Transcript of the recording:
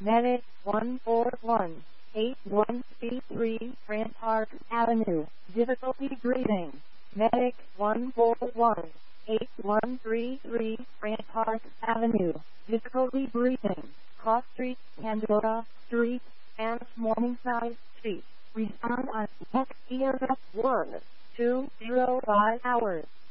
Medic 141-8133 Grant Park Avenue. Difficulty breathing. Medic 141-8133 Grant Park Avenue. Difficulty breathing. Cross Street, Pandora Street, and Morningside Street. Respond on next EMS 1205 hours.